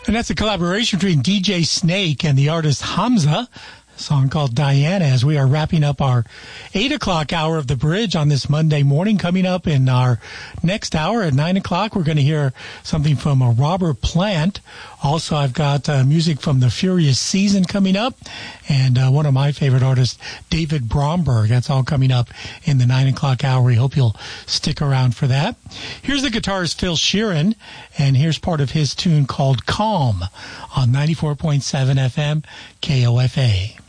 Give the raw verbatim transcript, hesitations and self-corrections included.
And that's a collaboration between D J Snake and the artist Hamza. A song called Diana, as we are wrapping up our eight o'clock hour of The Bridge on this Monday morning. Coming up in our next hour at nine o'clock, we're going to hear something from a Robert Plant. Also, I've got uh, music from The Furious Season coming up, and uh, one of my favorite artists, David Bromberg. That's all coming up in the nine o'clock hour. We hope you'll stick around for that. Here's the guitarist Phil Sheeran, and here's part of his tune called Calm on ninety-four point seven F M K O F A.